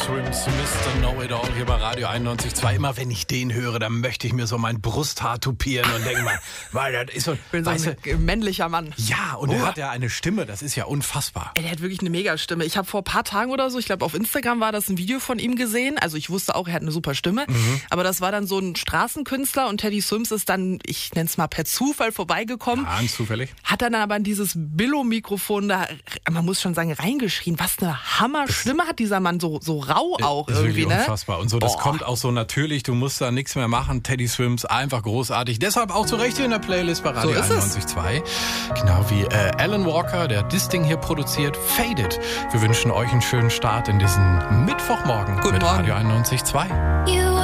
Swims, Mr. Know-It-All hier bei Radio 91.2. Immer wenn ich den höre, dann möchte ich mir so mein Brusthaar tupieren und denke mal, weil das ist so, Ich bin so ein männlicher Mann. Ja, und er hat ja eine Stimme, das ist ja unfassbar. Der hat wirklich eine Mega-Stimme. Ich habe vor ein paar Tagen oder so, ich glaube auf Instagram war das ein Video von ihm gesehen. Also ich wusste auch, er hat eine super Stimme. Aber das war dann so ein Straßenkünstler und Teddy Swims ist dann, ich nenne es mal per Zufall vorbeigekommen. Ah, zufällig. Hat dann aber in dieses Billo-Mikrofon da, man muss schon sagen, reingeschrien. Was eine Hammer-Stimme hat dieser Mann, so rau auch ist irgendwie, wirklich ne? unfassbar. Und so, das kommt auch so natürlich, du musst da nichts mehr machen. Teddy Swims, einfach großartig. Deshalb auch zu Recht hier in der Playlist bei Radio So ist es. 91.2. Genau wie Alan Walker, der das Ding hier produziert, Faded. Wir wünschen euch einen schönen Start in diesen Mittwochmorgen Guten mit Morgen. Radio 91.2.